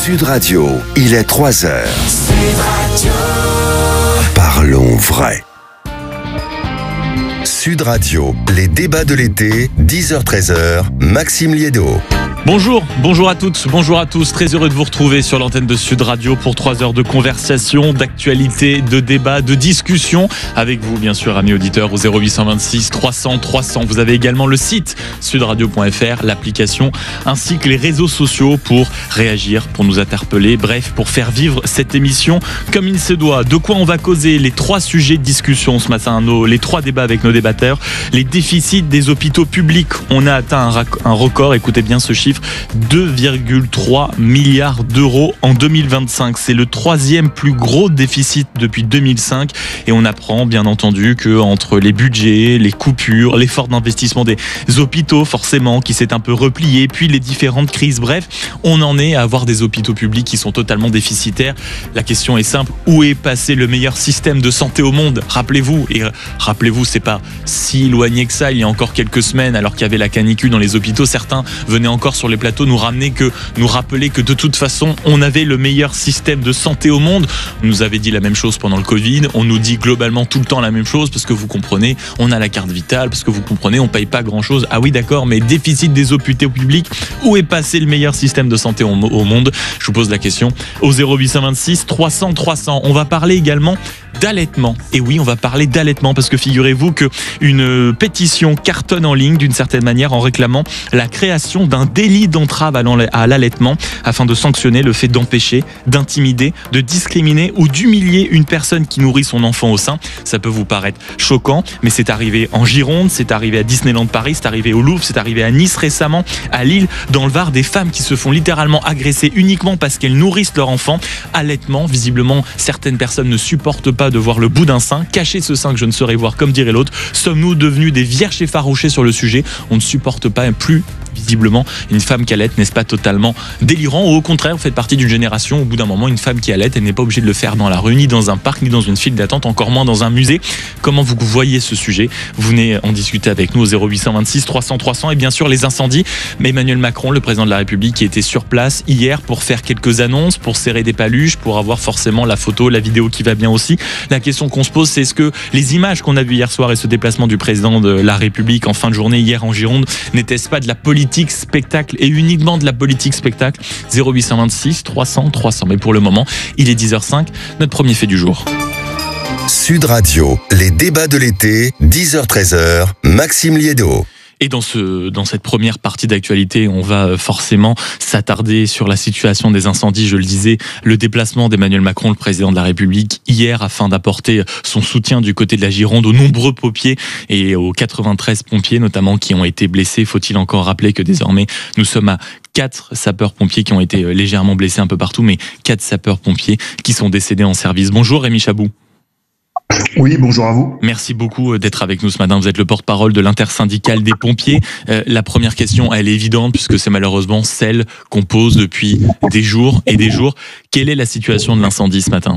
Sud Radio, il est 3h. Sud Radio. Parlons vrai. Sud Radio, les débats de l'été, 10h-13h, Maxime Liédo. Bonjour à toutes, bonjour à tous. Très heureux de vous retrouver sur l'antenne de Sud Radio pour 3 heures de conversation, d'actualité, de débat, de discussion. Avec vous, bien sûr, amis auditeurs, au 0826 300 300. Vous avez également le site sudradio.fr, l'application, ainsi que les réseaux sociaux pour réagir, pour nous interpeller. Bref, pour faire vivre cette émission comme il se doit. De quoi on va causer? Les 3 sujets de discussion ce matin, les 3 débats avec nos débatteurs. Les déficits des hôpitaux publics. On a atteint un record, écoutez bien ce chiffre. 2,3 milliards d'euros en 2025. C'est le 3e plus gros déficit depuis 2005 et on apprend bien entendu que entre les budgets, les coupures, l'effort d'investissement des hôpitaux forcément qui s'est un peu replié, puis les différentes crises, bref, on en est à avoir des hôpitaux publics qui sont totalement déficitaires. La question est simple, où est passé le meilleur système de santé au monde? Rappelez-vous, c'est pas si éloigné que ça, il y a encore quelques semaines alors qu'il y avait la canicule dans les hôpitaux, certains venaient encore sur les plateaux nous rappeler que de toute façon on avait le meilleur système de santé au monde. On nous avait dit la même chose pendant le Covid, on nous dit globalement tout le temps la même chose parce que vous comprenez, on a la carte vitale, parce que vous comprenez, on paye pas grand chose. Ah oui d'accord, mais déficit des hôpitaux publics, où est passé le meilleur système de santé au monde? Je vous pose la question au 0826 300 300. On va parler également d'allaitement. Et oui, on va parler d'allaitement parce que figurez-vous qu'une pétition cartonne en ligne d'une certaine manière en réclamant la création d'un délit d'entrave à l'allaitement afin de sanctionner le fait d'empêcher, d'intimider, de discriminer ou d'humilier une personne qui nourrit son enfant au sein. Ça peut vous paraître choquant, mais c'est arrivé en Gironde, c'est arrivé à Disneyland Paris, c'est arrivé au Louvre, c'est arrivé à Nice récemment, à Lille, dans le Var, des femmes qui se font littéralement agresser uniquement parce qu'elles nourrissent leur enfant. Allaitement, visiblement, certaines personnes ne supportent pas de voir le bout d'un sein, cacher ce sein que je ne saurais voir, comme dirait l'autre. Sommes-nous devenus des vierges effarouchées sur le sujet? On ne supporte pas plus visiblement une femme qui allaite, n'est-ce pas totalement délirant? Ou au contraire, vous faites partie d'une génération, au bout d'un moment, une femme qui allaite, elle n'est pas obligée de le faire dans la rue, ni dans un parc, ni dans une file d'attente, encore moins dans un musée. Comment vous voyez ce sujet? Vous venez en discuter avec nous au 0826 300 300. Et bien sûr, les incendies. Mais Emmanuel Macron, le président de la République, qui était sur place hier pour faire quelques annonces, pour serrer des paluches, pour avoir forcément la photo, la vidéo qui va bien aussi. La question qu'on se pose, c'est est-ce que les images qu'on a vues hier soir et ce déplacement du président de la République en fin de journée hier en Gironde, n'était-ce pas de la politique spectacle et uniquement de la politique spectacle? 0826 300 300. Mais pour le moment, il est 10h05, notre premier fait du jour. Sud Radio, les débats de l'été, 10h-13h, Maxime Liédo. Et dans cette première partie d'actualité, on va forcément s'attarder sur la situation des incendies. Je le disais, le déplacement d'Emmanuel Macron, le président de la République, hier, afin d'apporter son soutien du côté de la Gironde aux nombreux pompiers et aux 93 pompiers notamment qui ont été blessés. Faut-il encore rappeler que désormais, nous sommes à 4 sapeurs-pompiers qui ont été légèrement blessés un peu partout, mais 4 sapeurs-pompiers qui sont décédés en service. Bonjour Rémi Chabou. Oui, bonjour à vous. Merci beaucoup d'être avec nous ce matin. Vous êtes le porte-parole de l'intersyndicale des pompiers. La première question, elle est évidente puisque c'est malheureusement celle qu'on pose depuis des jours et des jours. Quelle est la situation de l'incendie ce matin ?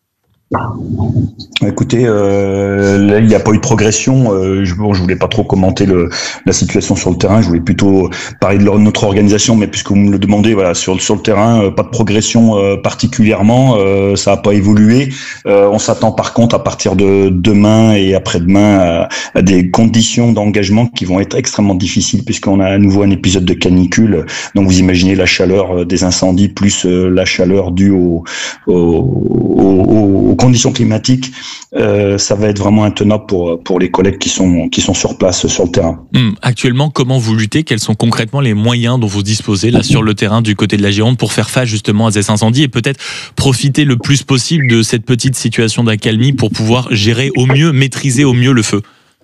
Écoutez, là, il n'y a pas eu de progression. Je voulais pas trop commenter la situation sur le terrain. Je voulais plutôt parler de notre organisation, mais puisque vous me le demandez, voilà, sur le terrain, pas de progression particulièrement. Ça n'a pas évolué. On s'attend par contre à partir de demain et après-demain à des conditions d'engagement qui vont être extrêmement difficiles puisqu'on a à nouveau un épisode de canicule. Donc vous imaginez la chaleur des incendies plus la chaleur due aux conditions climatiques, ça va être vraiment intenable pour les collègues qui sont sur place sur le terrain. Actuellement, comment vous luttez? Quels sont concrètement les moyens dont vous disposez là sur le terrain du côté de la Gironde pour faire face justement à ces incendies et peut-être profiter le plus possible de cette petite situation d'accalmie pour pouvoir gérer au mieux, maîtriser au mieux le feu?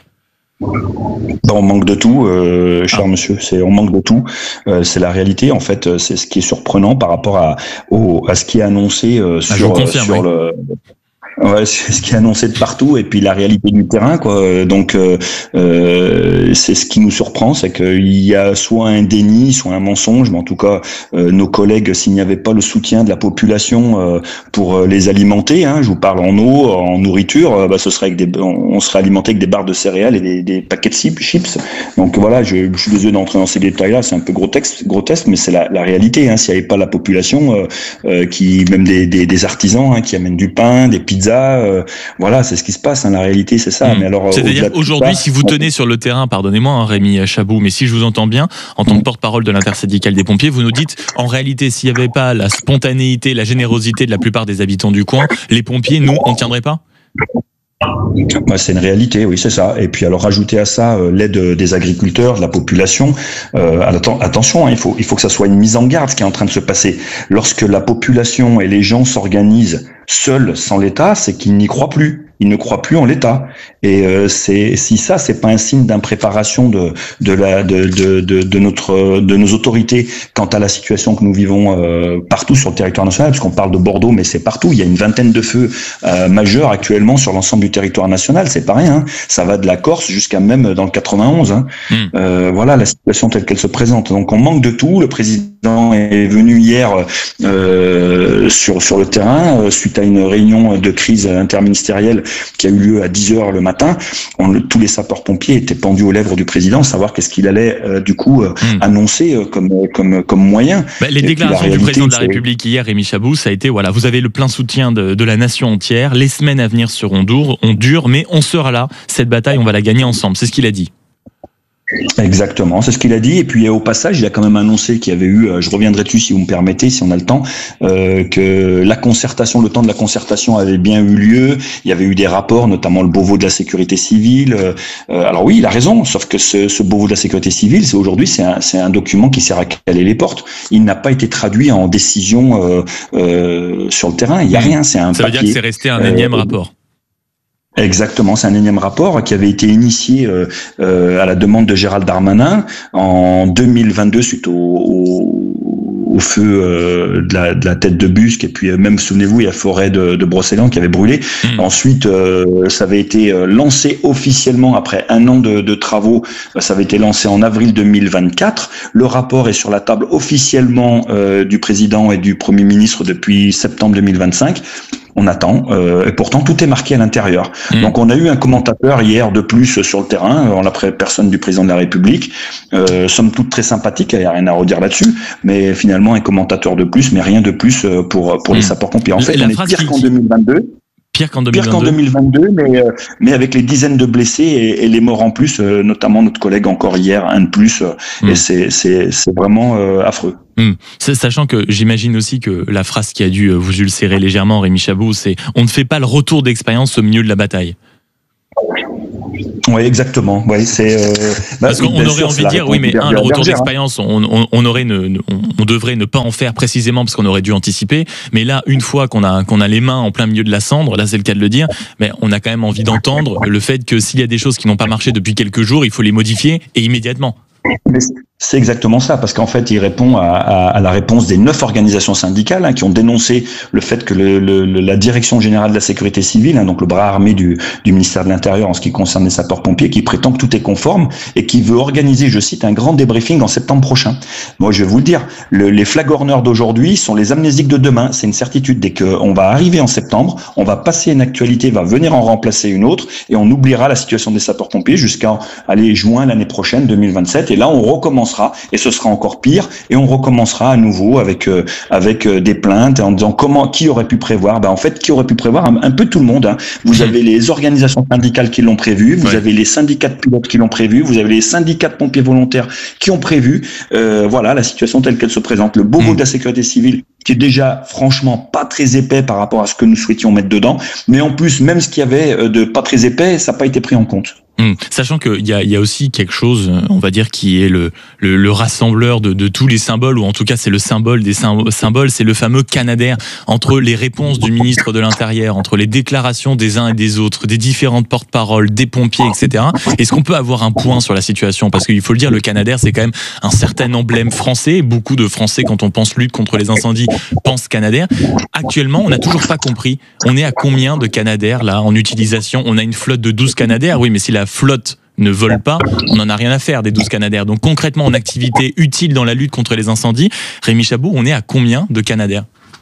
On manque de tout, cher monsieur. On manque de tout. C'est la réalité. En fait, c'est ce qui est surprenant par rapport à ce qui est annoncé sur le. Ouais, c'est ce qui est annoncé de partout et puis la réalité du terrain, quoi. Donc c'est ce qui nous surprend, c'est qu'il y a soit un déni, soit un mensonge, mais en tout cas nos collègues, s'il n'y avait pas le soutien de la population pour les alimenter, je vous parle en eau, en nourriture, ce serait on serait alimenté avec des barres de céréales et des paquets de chips. Donc voilà, je suis désolé d'entrer dans ces détails-là, c'est un peu grotesque, mais c'est la réalité. S'il n'y avait pas la population, qui même des artisans qui amènent du pain, des pizzas. Voilà, c'est ce qui se passe. La réalité, c'est ça. Mais alors, c'est-à-dire aujourd'hui, si vous tenez sur le terrain, pardonnez-moi, Rémi Chabou, mais si je vous entends bien, en tant que porte-parole de l'intersyndicale des pompiers, vous nous dites, en réalité, s'il n'y avait pas la spontanéité, la générosité de la plupart des habitants du coin, les pompiers, nous, on ne tiendrait pas ? C'est une réalité, oui, c'est ça. Et puis alors rajouter à ça l'aide des agriculteurs, de la population. Attention, il faut que ça soit une mise en garde ce qui est en train de se passer. Lorsque la population et les gens s'organisent seuls sans l'État, c'est qu'ils n'y croient plus. Ils ne croient plus en l'État. Et si ça, c'est pas un signe d'impréparation de nos autorités quant à la situation que nous vivons partout sur le territoire national, puisqu'on parle de Bordeaux, mais c'est partout. Il y a une vingtaine de feux majeurs actuellement sur l'ensemble du territoire national. C'est pas rien. Ça va de la Corse jusqu'à même dans le 91. Voilà la situation telle qu'elle se présente. Donc on manque de tout. Le président est venu hier sur le terrain suite à une réunion de crise interministérielle qui a eu lieu à 10h le matin. Tous les sapeurs-pompiers étaient pendus aux lèvres du président, savoir qu'est-ce qu'il allait annoncer comme moyen. Les déclarations du président de la République hier, Rémi Chabou, ça a été voilà, vous avez le plein soutien de la nation entière. Les semaines à venir seront dures, mais on sera là. Cette bataille, on va la gagner ensemble. C'est ce qu'il a dit. Exactement, c'est ce qu'il a dit. Et puis au passage, il a quand même annoncé qu'il y avait eu, je reviendrai dessus si vous me permettez, si on a le temps, que le temps de la concertation avait bien eu lieu. Il y avait eu des rapports, notamment le Beauvau de la sécurité civile. Alors oui, il a raison, sauf que ce Beauvau de la sécurité civile, c'est un document qui sert à caler les portes. Il n'a pas été traduit en décision sur le terrain. Il n'y a rien, c'est un papier. Ça veut dire que c'est resté un énième rapport. Exactement, c'est un énième rapport qui avait été initié à la demande de Gérald Darmanin en 2022 suite au feu de la tête de Busque et puis même souvenez-vous il y a forêt de Brocéliande qui avait brûlé. Ensuite ça avait été lancé officiellement après un an de travaux, ça avait été lancé en avril 2024. Le rapport est sur la table officiellement du président et du Premier ministre depuis septembre 2025. On attend, et pourtant tout est marqué à l'intérieur. Donc on a eu un commentateur hier de plus sur le terrain, en la personne du président de la République, somme toute très sympathique, il n'y a rien à redire là-dessus, mais finalement un commentateur de plus, mais rien de plus pour les sapeurs-pompiers. En fait, on est pire qu'en 2022. Pire qu'en 2022, mais avec les dizaines de blessés et les morts en plus, notamment notre collègue encore hier, un de plus, et c'est vraiment affreux. Sachant que j'imagine aussi que la phrase qui a dû vous ulcérer légèrement, Rémi Chabou, c'est « on ne fait pas le retour d'expérience au milieu de la bataille ». Oui, exactement. Ouais, parce qu'on aurait envie de dire, oui, mais le retour d'expérience, on devrait ne pas en faire précisément parce qu'on aurait dû anticiper. Mais là, une fois qu'on a les mains en plein milieu de la cendre, là c'est le cas de le dire, mais on a quand même envie d'entendre le fait que s'il y a des choses qui n'ont pas marché depuis quelques jours, il faut les modifier et immédiatement. Mais c'est exactement ça, parce qu'en fait, il répond à la réponse des 9 organisations syndicales qui ont dénoncé le fait que la Direction générale de la sécurité civile, donc le bras armé du ministère de l'Intérieur en ce qui concerne les sapeurs-pompiers, qui prétend que tout est conforme et qui veut organiser, je cite, un grand débriefing en septembre prochain. Moi, je vais vous le dire, les flagorneurs d'aujourd'hui sont les amnésiques de demain. C'est une certitude. Dès qu'on va arriver en septembre, on va passer une actualité, va venir en remplacer une autre et on oubliera la situation des sapeurs-pompiers jusqu'à juin l'année prochaine, 2027. Et là, on recommencera et ce sera encore pire et on recommencera à nouveau avec des plaintes en disant qui aurait pu prévoir. En fait, qui aurait pu prévoir un peu tout le monde. Vous avez les organisations syndicales qui l'ont prévu, vous avez les syndicats de pilotes qui l'ont prévu, vous avez les syndicats de pompiers volontaires qui ont prévu. Voilà la situation telle qu'elle se présente. Le Beauvau de la sécurité civile qui est déjà franchement pas très épais par rapport à ce que nous souhaitions mettre dedans, mais en plus même ce qu'il y avait de pas très épais, ça n'a pas été pris en compte. Sachant qu'il y a aussi quelque chose, on va dire, qui est le rassembleur de tous les symboles, ou en tout cas c'est le symbole des symboles, c'est le fameux Canadair. Entre les réponses du ministre de l'Intérieur, entre les déclarations des uns et des autres, des différentes porte-paroles, des pompiers, etc. Est-ce qu'on peut avoir un point sur la situation? Parce qu'il faut le dire, le Canadair, c'est quand même un certain emblème français. Beaucoup de Français, quand on pense lutte contre les incendies, pensent Canadair. Actuellement, on n'a toujours pas compris. On est à combien de Canadair là en utilisation? On a une flotte de 12 Canadair, oui, mais si la flotte ne vole pas, on n'en a rien à faire des 12 Canadair. Donc concrètement, en activité utile dans la lutte contre les incendies, Rémi Chabot, on est à combien de Canadair?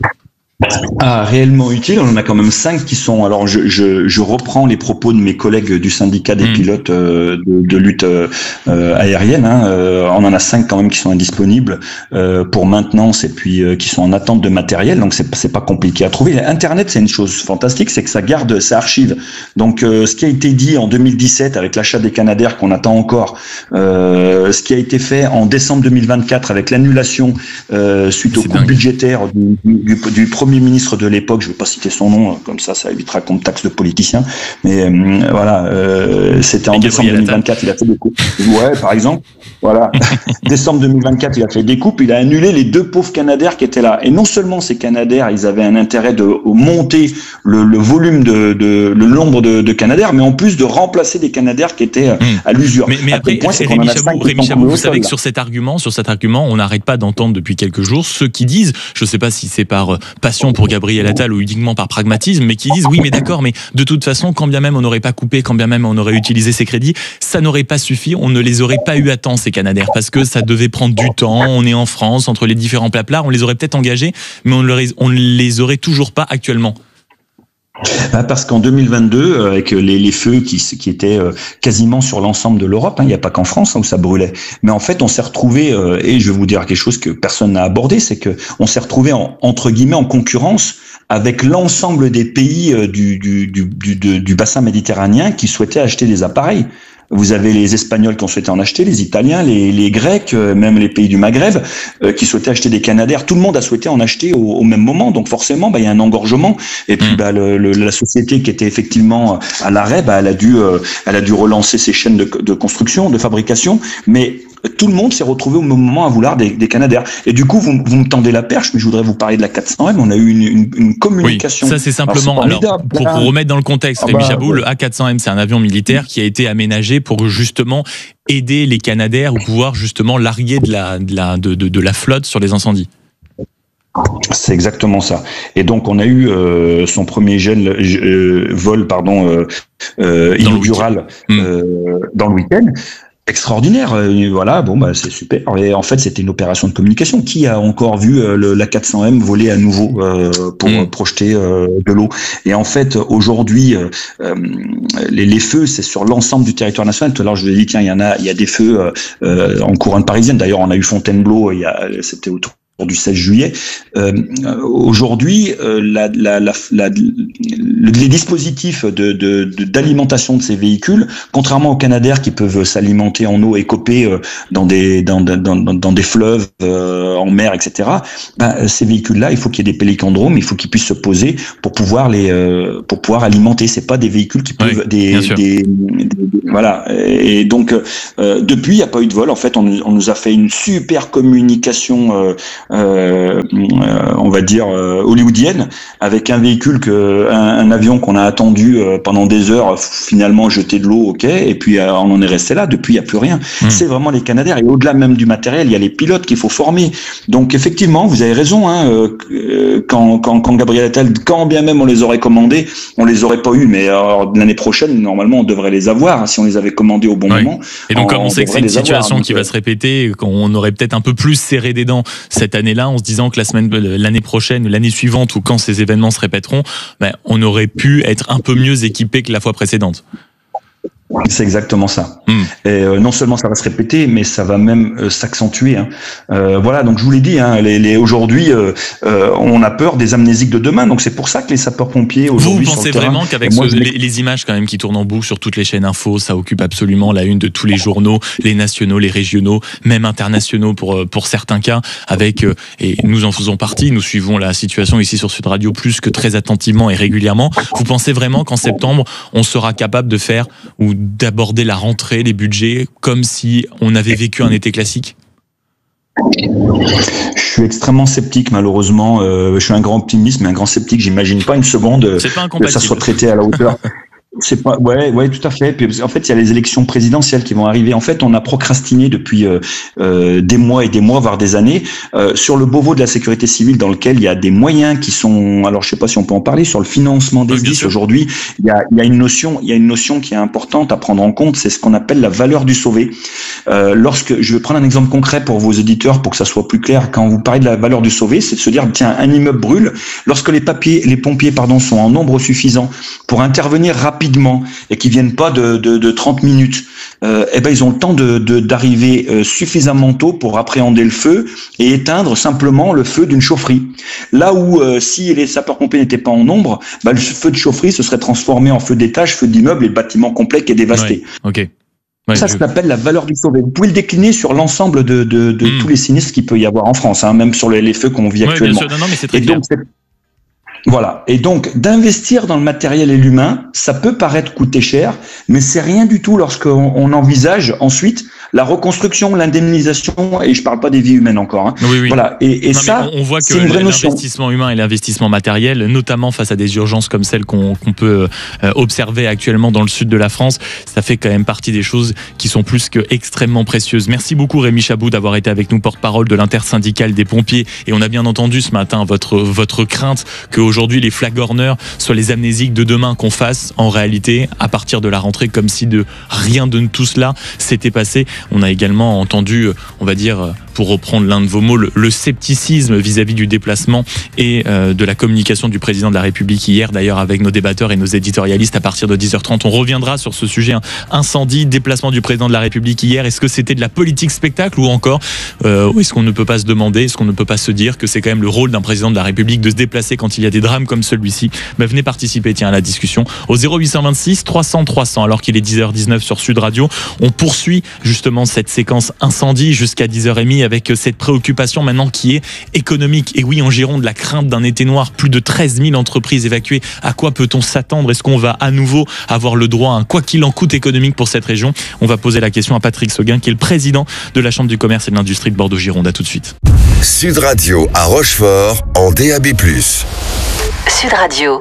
Réellement utile, on en a quand même 5 qui sont. Alors je reprends les propos de mes collègues du syndicat des pilotes de lutte aérienne. On en a 5 quand même qui sont indisponibles pour maintenance et puis qui sont en attente de matériel. Donc c'est pas compliqué à trouver. Internet, c'est une chose fantastique, c'est que ça garde, ça archive. Donc ce qui a été dit en 2017 avec l'achat des Canadair qu'on attend encore, ce qui a été fait en décembre 2024 avec l'annulation suite au coût budgétaire du premier ministre de l'époque, je ne vais pas citer son nom, comme ça évitera qu'on me taxe de politicien, mais voilà, c'était en décembre 2024, il a fait des coupes. Ouais, par exemple, voilà, décembre 2024, il a fait des coupes, il a annulé les 2 pauvres Canadair qui étaient là. Et non seulement ces Canadair, ils avaient un intérêt de monter le volume le nombre de Canadair, mais en plus de remplacer des Canadair qui étaient à l'usure. Mais après, Rémi Chabot, vous savez que sur cet argument, on n'arrête pas d'entendre depuis quelques jours ceux qui disent, je ne sais pas si c'est par passion pour Gabriel Attal ou uniquement par pragmatisme, mais qui disent oui mais d'accord, mais de toute façon quand bien même on n'aurait pas coupé, quand bien même on aurait utilisé ces crédits, ça n'aurait pas suffi, on ne les aurait pas eu à temps ces Canadair, parce que ça devait prendre du temps, on est en France, entre les différents plats, on les aurait peut-être engagés, mais on ne les aurait toujours pas actuellement. Parce qu'en 2022, avec les feux qui étaient quasiment sur l'ensemble de l'Europe, il n'y a pas qu'en France où ça brûlait. Mais en fait, on s'est retrouvé, et je vais vous dire quelque chose que personne n'a abordé, c'est que on s'est retrouvé entre guillemets en concurrence avec l'ensemble des pays du bassin méditerranéen qui souhaitaient acheter des appareils. Vous avez les Espagnols qui ont souhaité en acheter, les Italiens, les Grecs, même les pays du Maghreb qui souhaitaient acheter des Canadair. Tout le monde a souhaité en acheter au même moment. Donc forcément, il y a un engorgement. Et puis la société qui était effectivement à l'arrêt, elle a dû relancer ses chaînes de construction, de fabrication. Mais tout le monde s'est retrouvé au même moment à vouloir des Canadair. Et du coup, vous me tendez la perche, mais je voudrais vous parler de la 400M. On a eu une communication. Oui, ça c'est simplement. Alors, pour remettre dans le contexte, Rémi Chabot, le A400M, c'est un avion militaire qui a été aménagé pour justement aider les Canadair ou pouvoir justement larguer de la flotte sur les incendies. C'est exactement ça. Et donc on a eu son premier vol inaugural dans le week-end. Extraordinaire, voilà, c'est super. Et en fait, c'était une opération de communication. Qui a encore vu la 400M voler à nouveau pour projeter de l'eau? Et en fait, aujourd'hui, les feux, c'est sur l'ensemble du territoire national. Tout à l'heure, je vous ai dit, tiens, il y a des feux en couronne parisienne. D'ailleurs, on a eu Fontainebleau, c'était autour du 16 juillet. Aujourd'hui, les dispositifs d'alimentation de ces véhicules, contrairement aux Canadair qui peuvent s'alimenter en eau écopée dans des fleuves, en mer, etc. Ces véhicules-là, il faut qu'il y ait des pélicandromes, il faut qu'ils puissent se poser pour pouvoir alimenter. C'est pas des véhicules qui peuvent voilà. Et donc depuis, il n'y a pas eu de vol. En fait, on nous a fait une super communication. On va dire hollywoodienne, avec un véhicule un avion qu'on a attendu pendant des heures, finalement jeter de l'eau, ok, et puis on en est resté là. Depuis, il n'y a plus rien. C'est vraiment les Canadair, et au-delà même du matériel, il y a les pilotes qu'il faut former. Donc effectivement, vous avez raison, quand Gabriel Attal, quand bien même on les aurait commandés, on les aurait pas eu, mais l'année prochaine, normalement, on devrait les avoir, si on les avait commandés au bon moment. Et donc, comme on sait que c'est une situation qui va se répéter, qu'on aurait peut-être un peu plus serré des dents cette année-là, en se disant que l'année prochaine ou l'année suivante, ou quand ces événements se répéteront, on aurait pu être un peu mieux équipé que la fois précédente. C'est exactement ça. Et non seulement ça va se répéter, mais ça va même s'accentuer. Voilà, donc je vous l'ai dit, aujourd'hui, on a peur des amnésiques de demain. Donc c'est pour ça que les sapeurs-pompiers aujourd'hui. Vous pensez vraiment qu'avec les images quand même qui tournent en boucle sur toutes les chaînes info, ça occupe absolument la une de tous les journaux, les nationaux, les régionaux, même internationaux pour certains cas, et nous en faisons partie, nous suivons la situation ici sur Sud Radio plus que très attentivement et régulièrement. Vous pensez vraiment qu'en septembre, on sera capable de faire ou d'aborder la rentrée, les budgets, comme si on avait vécu un été classique ? Je suis extrêmement sceptique, malheureusement. Je suis un grand optimiste, mais un grand sceptique. J'imagine pas une seconde que ça soit traité à la hauteur. C'est pas, ouais, tout à fait. Puis, en fait, il y a les élections présidentielles qui vont arriver. En fait, on a procrastiné depuis des mois et des mois, voire des années, sur le Beauvau de la sécurité civile, dans lequel il y a des moyens qui sont. Alors, je sais pas si on peut en parler sur le financement des SDIS. Aujourd'hui, il y a une notion qui est importante à prendre en compte. C'est ce qu'on appelle la valeur du sauvé. Lorsque je vais prendre un exemple concret pour vos auditeurs, pour que ça soit plus clair. Quand vous parlez de la valeur du sauvé, c'est de se dire tiens, un immeuble brûle. Lorsque les pompiers, sont en nombre suffisant pour intervenir rapidement et qui viennent pas de 30 minutes, ils ont le temps d'arriver suffisamment tôt pour appréhender le feu et éteindre simplement le feu d'une chaufferie. Là où si les sapeurs-pompiers n'étaient pas en nombre, le feu de chaufferie se serait transformé en feu d'étage, feu d'immeuble et le bâtiment complet qui est dévasté. Ouais, okay. Ouais, ça s'appelle la valeur du sauvé. Vous pouvez le décliner sur l'ensemble de tous les sinistres qu'il peut y avoir en France, même sur les feux qu'on vit actuellement. Bien sûr. Non, mais c'est très clair. Voilà. Et donc, d'investir dans le matériel et l'humain, ça peut paraître coûter cher, mais c'est rien du tout lorsqu'on envisage ensuite la reconstruction, l'indemnisation, et je parle pas des vies humaines encore. Hein. Oui. Voilà. Et non, ça, on voit que c'est une vraie notion. L'investissement humain et l'investissement matériel, notamment face à des urgences comme celles qu'on peut observer actuellement dans le sud de la France, ça fait quand même partie des choses qui sont plus que extrêmement précieuses. Merci beaucoup Rémi Chabot d'avoir été avec nous, porte-parole de l'intersyndicale des pompiers. Et on a bien entendu ce matin votre crainte qu'aujourd'hui les flagorneurs soient les amnésiques de demain, qu'on fasse en réalité à partir de la rentrée comme si de rien de tout cela s'était passé. On a également entendu, on va dire, pour reprendre l'un de vos mots, le scepticisme vis-à-vis du déplacement et de la communication du président de la République hier, d'ailleurs avec nos débatteurs et nos éditorialistes à partir de 10h30. On reviendra sur ce sujet, incendie, déplacement du président de la République hier. Est-ce que c'était de la politique spectacle ou encore est-ce qu'on ne peut pas se demander, est-ce qu'on ne peut pas se dire que c'est quand même le rôle d'un président de la République de se déplacer quand il y a des drames comme celui-ci? Venez participer à la discussion au 0826 300 300 alors qu'il est 10h19 sur Sud Radio. On poursuit justement cette séquence incendie jusqu'à 10h30 avec cette préoccupation maintenant qui est économique. Et oui, en Gironde, la crainte d'un été noir, plus de 13 000 entreprises évacuées. À quoi peut-on s'attendre? Est-ce qu'on va à nouveau avoir le droit à un quoi qu'il en coûte économique pour cette région? On va poser la question à Patrick Seguin, qui est le président de la Chambre du commerce et de l'industrie de Bordeaux-Gironde. À tout de suite. Sud Radio à Rochefort en DAB+. Sud Radio.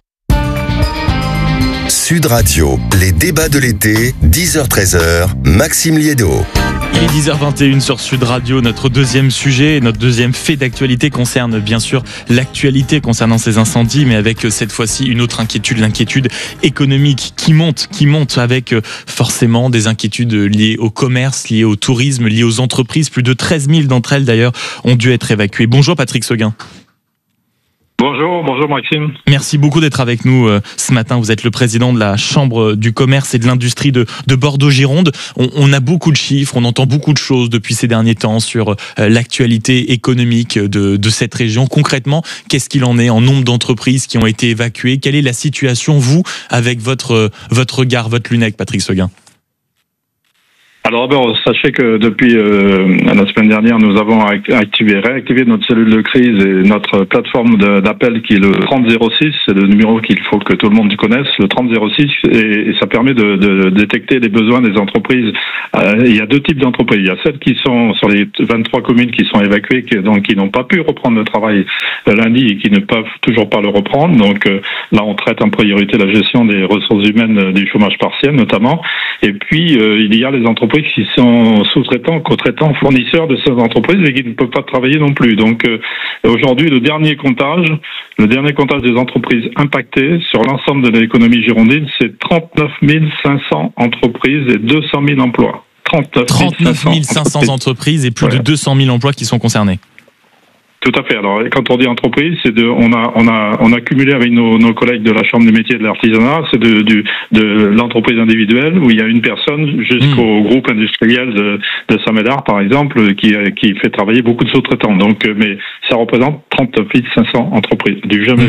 Sud Radio, les débats de l'été, 10h-13h, Maxime Liédot. Il est 10h21 sur Sud Radio. Notre deuxième sujet, notre deuxième fait d'actualité concerne bien sûr l'actualité concernant ces incendies, mais avec cette fois-ci une autre inquiétude, l'inquiétude économique qui monte avec forcément des inquiétudes liées au commerce, liées au tourisme, liées aux entreprises. Plus de 13 000 d'entre elles d'ailleurs ont dû être évacuées. Bonjour Patrick Seguin. Bonjour Maxime. Merci beaucoup d'être avec nous ce matin. Vous êtes le président de la Chambre du commerce et de l'industrie de Bordeaux-Gironde. On a beaucoup de chiffres, on entend beaucoup de choses depuis ces derniers temps sur l'actualité économique de cette région. Concrètement, qu'est-ce qu'il en est en nombre d'entreprises qui ont été évacuées? Quelle est la situation, vous, avec votre regard, votre lunette, Patrick Seguin? Alors d'abord, sachez que depuis la semaine dernière, nous avons réactivé notre cellule de crise et notre plateforme d'appel qui est le 3006. C'est le numéro qu'il faut que tout le monde connaisse, le 3006, et ça permet de détecter les besoins des entreprises. Il y a deux types d'entreprises. Il y a celles qui sont sur les 23 communes qui sont évacuées, qui n'ont pas pu reprendre le travail lundi et qui ne peuvent toujours pas le reprendre. Donc là, on traite en priorité la gestion des ressources humaines du chômage partiel notamment. Et puis, il y a les entreprises qui sont sous-traitants, co-traitants, fournisseurs de ces entreprises et qui ne peuvent pas travailler non plus. Donc aujourd'hui, le dernier comptage des entreprises impactées sur l'ensemble de l'économie girondine, c'est 39 500 entreprises et 200 000 emplois. 39 500 entreprises et plus de 200 000 emplois qui sont concernés. Tout à fait. Alors, quand on dit entreprise, on a cumulé avec nos collègues de la Chambre des métiers et de l'artisanat, c'est de l'entreprise individuelle où il y a une personne jusqu'au groupe industriel de Saint-Médard, par exemple, qui fait travailler beaucoup de sous-traitants. Donc, mais ça représente 39 500 entreprises. Du jamais vu.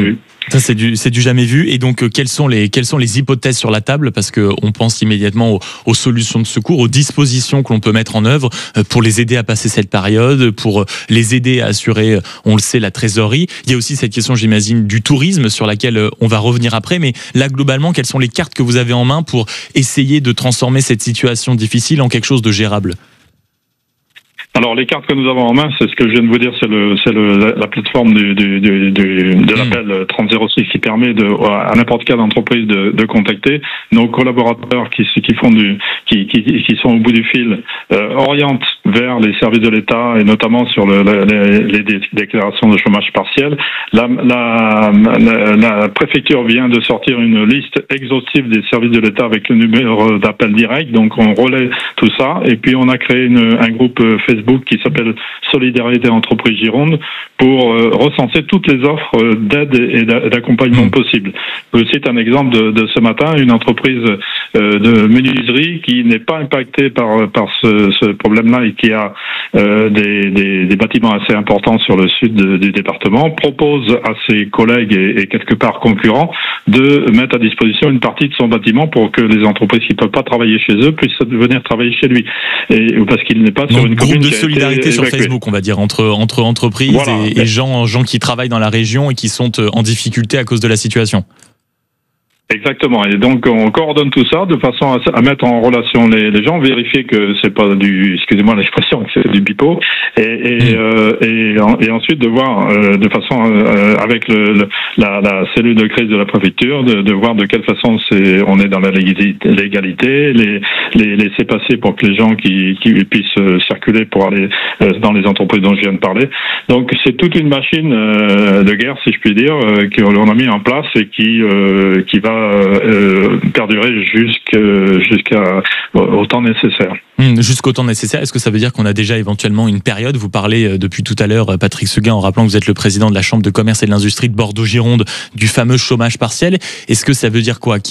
Ça, c'est du jamais vu. Et donc, quelles sont les hypothèses sur la table? Parce que on pense immédiatement aux solutions de secours, aux dispositions que l'on peut mettre en œuvre pour les aider à passer cette période, pour les aider à assurer, on le sait, la trésorerie. Il y a aussi cette question, j'imagine, du tourisme sur laquelle on va revenir après. Mais là, globalement, quelles sont les cartes que vous avez en main pour essayer de transformer cette situation difficile en quelque chose de gérable? Alors les cartes que nous avons en main, c'est ce que je viens de vous dire, c'est la plateforme de l'appel 3006 qui permet à n'importe quelle entreprise de contacter nos collaborateurs qui sont au bout du fil, orientent vers les services de l'État et notamment sur les déclarations de chômage partiel. La préfecture vient de sortir une liste exhaustive des services de l'État avec le numéro d'appel direct, donc on relaie tout ça et puis on a créé un groupe Facebook qui s'appelle Solidarité Entreprise Gironde pour recenser toutes les offres d'aide et d'accompagnement possibles. Je cite un exemple de ce matin, une entreprise de menuiserie qui n'est pas impactée par ce problème-là et qui a des bâtiments assez importants sur le sud du département, propose à ses collègues et quelque part concurrents de mettre à disposition une partie de son bâtiment pour que les entreprises qui ne peuvent pas travailler chez eux puissent venir travailler chez lui. Et parce qu'il n'est pas sur une commune de solidarité sur Facebook, on va dire, entre entreprises, voilà, et gens qui travaillent dans la région et qui sont en difficulté à cause de la situation. Exactement. Et donc, on coordonne tout ça de façon à mettre en relation les gens, vérifier que c'est pas excusez-moi l'expression, que c'est du pipeau, et ensuite de voir de façon avec la cellule de crise de la préfecture, de voir de quelle façon on est dans la légalité, les laisser passer pour que les gens qui puissent circuler pour aller dans les entreprises dont je viens de parler. Donc, c'est toute une machine de guerre, si je puis dire, qu'on a mis en place et qui va perdurer jusqu'au temps nécessaire. Jusqu'au temps nécessaire. Est-ce que ça veut dire qu'on a déjà éventuellement une période? Vous parlez depuis tout à l'heure, Patrick Seguin, en rappelant que vous êtes le président de la Chambre de commerce et de l'industrie de Bordeaux-Gironde, du fameux chômage partiel. Est-ce que ça veut dire quoi?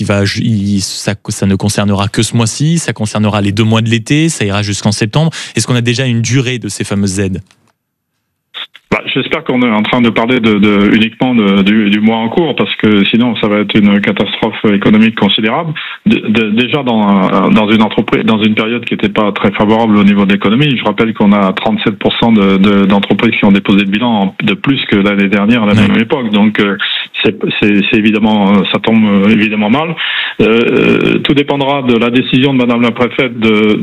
Ça ne concernera que ce mois-ci? Ça concernera les 2 mois de l'été? Ça ira jusqu'en septembre? Est-ce qu'on a déjà une durée de ces fameuses aides? J'espère qu'on est en train de parler uniquement du mois en cours, parce que sinon ça va être une catastrophe économique considérable. Déjà dans une entreprise, dans une période qui n'était pas très favorable au niveau de l'économie, je rappelle qu'on a 37% d'entreprises qui ont déposé le bilan de plus que l'année dernière à la même époque. Donc c'est évidemment, ça tombe évidemment mal. Tout dépendra de la décision de Madame la préfète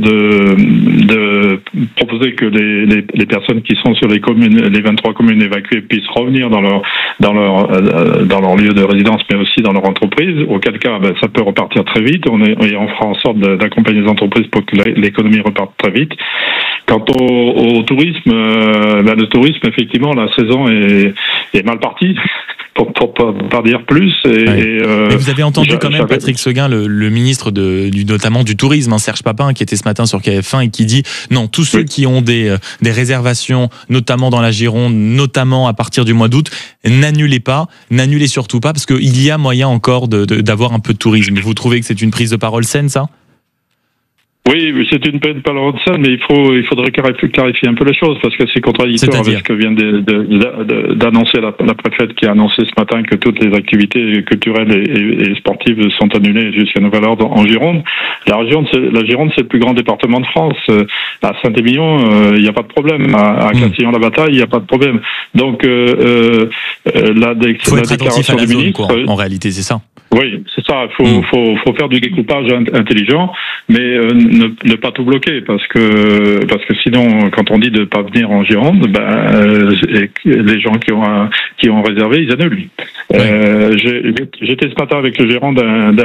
de proposer que les personnes qui sont sur les communes, les 23 communes évacuées puissent revenir dans leur lieu de résidence, mais aussi dans leur entreprise. Auquel cas, ça peut repartir très vite. Et on fera en sorte d'accompagner les entreprises pour que l'économie reparte très vite. Quant au tourisme, le tourisme, effectivement, la saison est mal partie. Pour pas dire plus. Mais vous avez entendu quand même Patrick Seguin, le ministre notamment du tourisme, Serge Papin, qui était ce matin sur KF1 et qui dit non, tous ceux qui ont des réservations, notamment dans la Gironde, notamment à partir du mois d'août, n'annulez surtout pas, parce qu'il y a moyen encore d'avoir un peu de tourisme. Vous trouvez que c'est une prise de parole saine, ça? Oui, c'est une peine pas de ça, mais il faudrait clarifier un peu les choses, parce que c'est contradictoire avec ce que vient d'annoncer la préfète, qui a annoncé ce matin que toutes les activités culturelles et sportives sont annulées jusqu'à nouvel ordre en Gironde. La Gironde, c'est le plus grand département de France. À Saint-Émilion, il n'y a pas de problème. À Castillon-la-Bataille, il n'y a pas de problème. Donc, la déclaration du ministre, en réalité, c'est ça. Oui, c'est ça. Il faut faire du découpage intelligent, mais ne pas tout bloquer, parce que sinon, quand on dit de ne pas venir en Gironde, les gens qui ont réservé, ils annulent. J'étais ce matin avec le gérant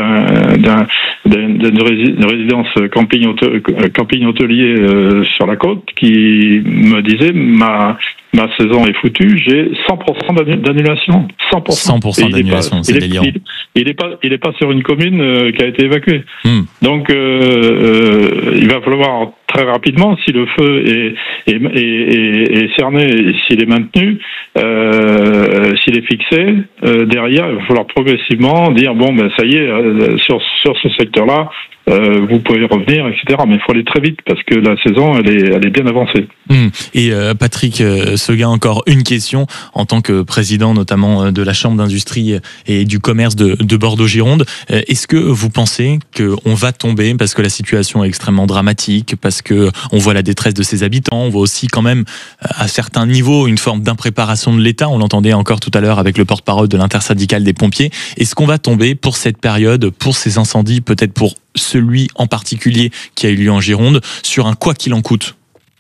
d'une résidence camping hôtelier sur la côte, qui me disait ma saison est foutue, j'ai 100% d'annulation. 100% d'annulation, c'est délirant. Il est pas sur une commune qui a été évacuée. Donc, il va falloir très rapidement, si le feu est cerné, et s'il est maintenu, s'il est fixé, derrière, il va falloir progressivement dire, ça y est, sur ce secteur-là, vous pouvez revenir, etc. Mais il faut aller très vite parce que la saison, elle est bien avancée. Et Patrick Seguin, encore une question en tant que président notamment de la Chambre d'industrie et du commerce de Bordeaux-Gironde. Est-ce que vous pensez qu'on va tomber parce que la situation est extrêmement dramatique, parce que on voit la détresse de ses habitants, on voit aussi quand même à certains niveaux une forme d'impréparation de l'État, on l'entendait encore tout à l'heure avec le porte-parole de l'intersyndicale des pompiers. Est-ce qu'on va tomber pour cette période, pour ces incendies, peut-être pour celui en particulier qui a eu lieu en Gironde, sur un quoi qu'il en coûte?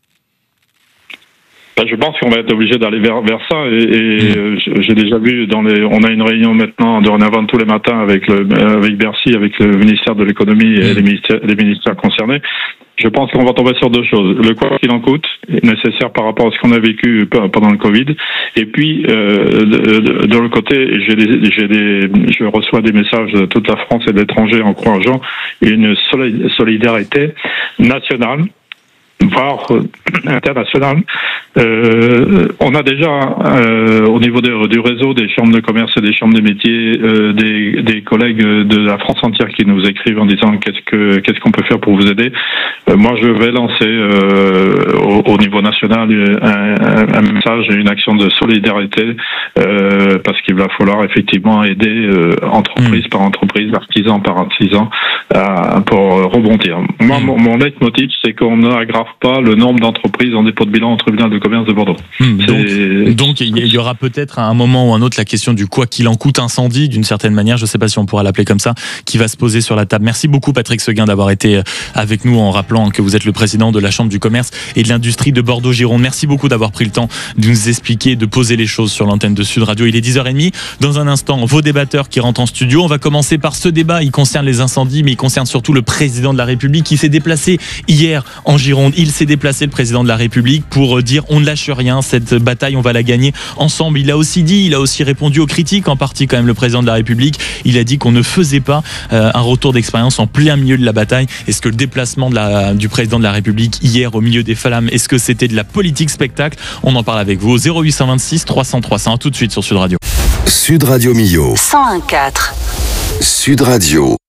Je pense qu'on va être obligé d'aller vers ça et j'ai déjà vu on a une réunion maintenant dorénavant tous les matins avec Bercy, avec le ministère de l'économie et les ministères concernés. Je pense qu'on va tomber sur deux choses. Le quoi qu'il en coûte, nécessaire par rapport à ce qu'on a vécu pendant le Covid. Et puis, de l'autre côté, je reçois des messages de toute la France et de l'étranger encourageant une solidarité nationale, voire internationale. On a déjà au niveau du réseau des chambres de commerce et des chambres des métiers des collègues de la France entière qui nous écrivent en disant qu'est-ce qu'on peut faire pour vous aider. Moi je vais lancer au niveau national un message et une action de solidarité parce qu'il va falloir effectivement aider entreprise par entreprise, artisan par artisan pour rebondir. Moi mon leitmotiv c'est qu'on n'aggrave pas le nombre d'entreprises en dépôt de bilan au tribunal de commerce de Bordeaux. Donc il y aura peut-être à un moment ou un autre la question du quoi qu'il en coûte incendie, d'une certaine manière, je ne sais pas si on pourra l'appeler comme ça, qui va se poser sur la table. Merci beaucoup Patrick Seguin d'avoir été avec nous en rappelant que vous êtes le président de la Chambre du commerce et de l'industrie de Bordeaux-Gironde. Merci beaucoup d'avoir pris le temps de nous expliquer, de poser les choses sur l'antenne de Sud Radio. Il est 10h30. Dans un instant, vos débatteurs qui rentrent en studio. On va commencer par ce débat. Il concerne les incendies, mais il concerne surtout le président de la République qui s'est déplacé hier en Gironde. Il s'est déplacé, le président de la République, pour dire on ne lâche rien, cette bataille on va la gagner ensemble. Il a aussi répondu aux critiques, en partie quand même le président de la République. Il a dit qu'on ne faisait pas un retour d'expérience en plein milieu de la bataille. Est-ce que le déplacement du président de la République hier au milieu des flammes, est-ce que c'était de la politique spectacle? On en parle avec vous au 0826 300 300 tout de suite sur Sud Radio. Sud Radio Millau 101.4 Sud Radio.